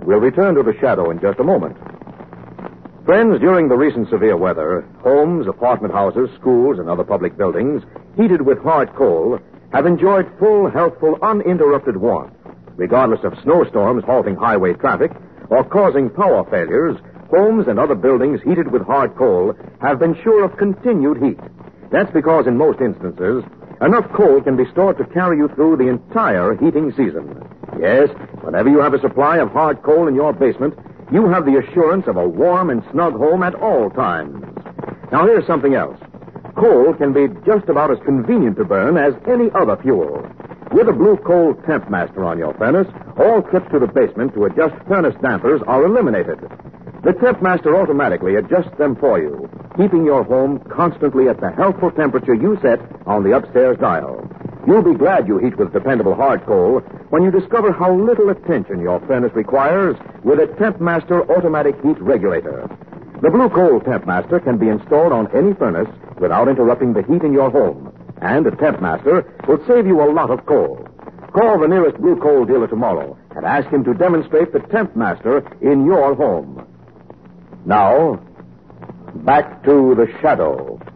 We'll return to the shadow in just a moment. Friends, during the recent severe weather, homes, apartment houses, schools, and other public buildings heated with hard coal have enjoyed full, healthful, uninterrupted warmth. Regardless of snowstorms halting highway traffic or causing power failures, homes and other buildings heated with hard coal have been sure of continued heat. That's because in most instances, enough coal can be stored to carry you through the entire heating season. Yes, whenever you have a supply of hard coal in your basement, you have the assurance of a warm and snug home at all times. Now here's something else. Coal can be just about as convenient to burn as any other fuel. With a Blue Coal Temp Master on your furnace, all trips to the basement to adjust furnace dampers are eliminated. The Temp Master automatically adjusts them for you, keeping your home constantly at the healthful temperature you set on the upstairs dial. You'll be glad you heat with dependable hard coal when you discover how little attention your furnace requires with a Temp Master automatic heat regulator. The Blue Coal Temp Master can be installed on any furnace without interrupting the heat in your home. And a Temp Master will save you a lot of coal. Call the nearest Blue Coal dealer tomorrow and ask him to demonstrate the Temp Master in your home. Now, back to the shadow.